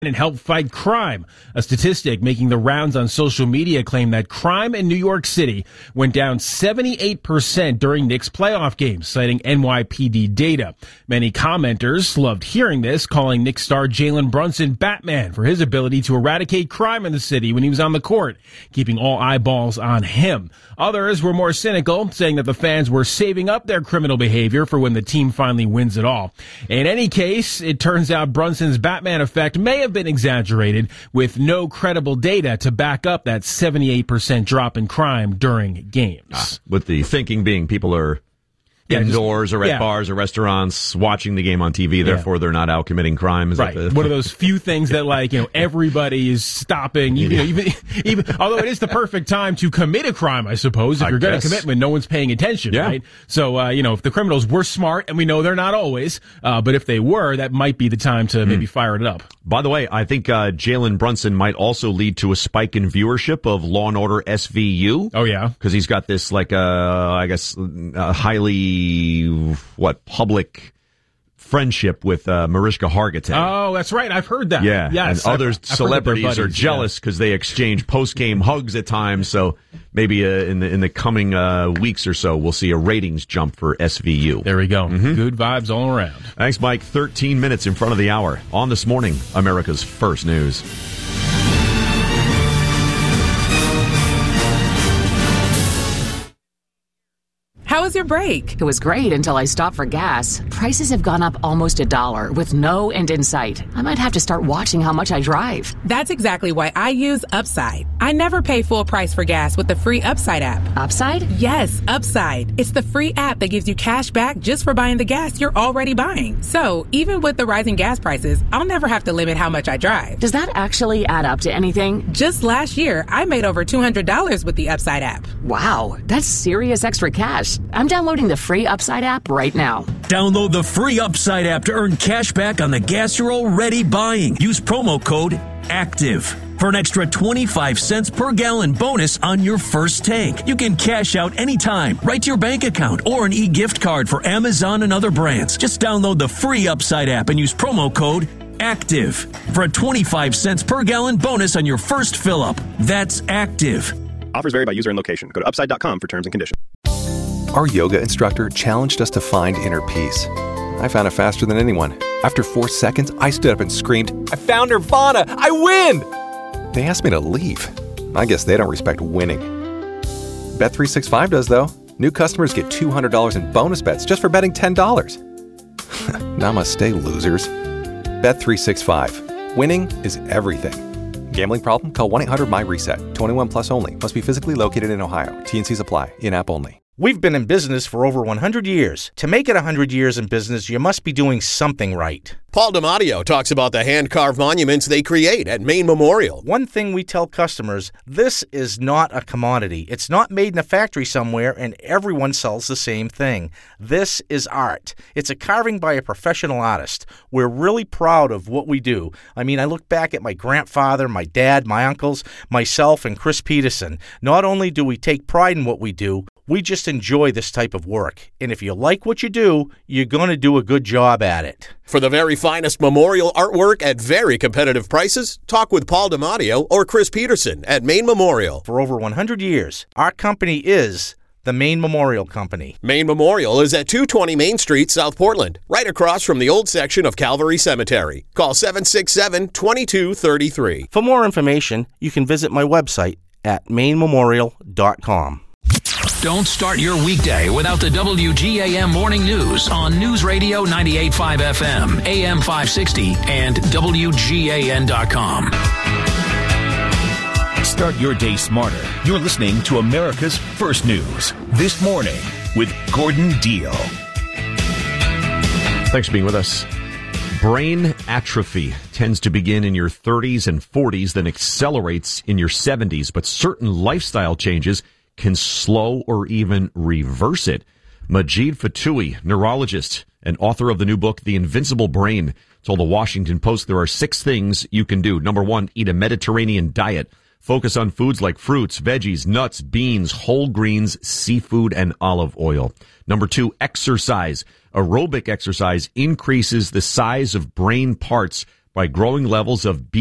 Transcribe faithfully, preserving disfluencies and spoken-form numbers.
and help fight crime. A statistic making the rounds on social media claim that crime in New York City went down seventy-eight percent during Knicks playoff games, citing N Y P D data. Many commenters loved hearing this, calling Knicks star Jalen Brunson Batman for his ability to eradicate crime in the city when he was on the court, keeping all eyeballs on him. Others were more cynical, saying that the fans were saving up their criminal behavior for when the team finally wins it all. In any case, it turns out Brunson's Batman effect may have been exaggerated, with no credible data to back up that seventy-eight percent drop in crime during games. Ah, with the thinking being people are yeah, indoors just, or at yeah. bars or restaurants watching the game on T V, therefore yeah. they're not out committing crime. Is right. that the... One of those few things that, like, you know, everybody is stopping. You know, even, even although it is the perfect time to commit a crime, I suppose, if I you're going to guess. commit when no one's paying attention, yeah. right? So, uh, you know, if the criminals were smart, and we know they're not always, uh, but if they were, that might be the time to mm. maybe fire it up. By the way, I think uh, Jalen Brunson might also lead to a spike in viewership of Law and Order S V U. Oh, yeah. Because he's got this, like, uh, I guess, uh, highly... what public friendship with uh, Mariska Hargitay. Oh, that's right. I've heard that. Yeah, yes, and other I've, I've celebrities are jealous because yeah. they exchange post-game hugs at times. So maybe uh, in the in the coming uh, weeks or so, we'll see a ratings jump for S V U. There we go. Mm-hmm. Good vibes all around. Thanks, Mike. thirteen minutes in front of the hour on This Morning, America's First News. How was your break? It was great until I stopped for gas. Prices have gone up almost a dollar with no end in sight. I might have to start watching how much I drive. That's exactly why I use Upside. I never pay full price for gas with the free Upside app. Upside? Yes, Upside. It's the free app that gives you cash back just for buying the gas you're already buying. So even with the rising gas prices, I'll never have to limit how much I drive. Does that actually add up to anything? Just last year, I made over two hundred dollars with the Upside app. Wow, that's serious extra cash. I'm downloading the free Upside app right now. Download the free Upside app to earn cash back on the gas you're already buying. Use promo code ACTIVE for an extra twenty-five cents per gallon bonus on your first tank. You can cash out anytime, right to your bank account, or an e-gift card for Amazon and other brands. Just download the free Upside app and use promo code ACTIVE for a twenty-five cents per gallon bonus on your first fill-up. That's ACTIVE. Offers vary by user and location. Go to upside dot com for terms and conditions. Our yoga instructor challenged us to find inner peace. I found it faster than anyone. After four seconds, I stood up and screamed, "I found Nirvana! I win!" They asked me to leave. I guess they don't respect winning. Bet three sixty-five does, though. New customers get two hundred dollars in bonus bets just for betting ten dollars. Namaste, losers. Bet three sixty-five. Winning is everything. Gambling problem? Call one eight hundred my reset. twenty-one plus only. Must be physically located in Ohio. T and C's apply. In-app only. We've been in business for over one hundred years. To make it one hundred years in business, you must be doing something right. Paul DiMatteo talks about the hand-carved monuments they create at Maine Memorial. One thing we tell customers, this is not a commodity. It's not made in a factory somewhere and everyone sells the same thing. This is art. It's a carving by a professional artist. We're really proud of what we do. I mean, I look back at my grandfather, my dad, my uncles, myself, and Chris Peterson. Not only do we take pride in what we do, we just enjoy this type of work. And if you like what you do, you're going to do a good job at it. For the very finest memorial artwork at very competitive prices, talk with Paul DiMatteo or Chris Peterson at Maine Memorial. For over one hundred years, our company is the Maine Memorial Company. Maine Memorial is at two twenty Main Street, South Portland, right across from the old section of Calvary Cemetery. Call seven six seven, two two three three. For more information, you can visit my website at maine memorial dot com. Don't start your weekday without the W G A M Morning News on News Radio ninety-eight point five F M, A M five sixty, and W G A N dot com. Start your day smarter. You're listening to America's First News. This Morning with Gordon Deal. Thanks for being with us. Brain atrophy tends to begin in your thirties and forties, then accelerates in your seventies, but certain lifestyle changes can slow or even reverse it. Majid Fatui, neurologist and author of the new book, The Invincible Brain, told the Washington Post there are six things you can do. Number one, eat a Mediterranean diet. Focus on foods like fruits, veggies, nuts, beans, whole greens, seafood, and olive oil. Number two, exercise. Aerobic exercise increases the size of brain parts by growing levels of B